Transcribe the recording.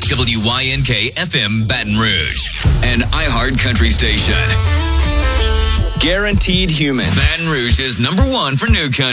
WYNK FM Baton Rouge, an iHeart country station. Guaranteed Human. Baton Rouge's #1 for new country.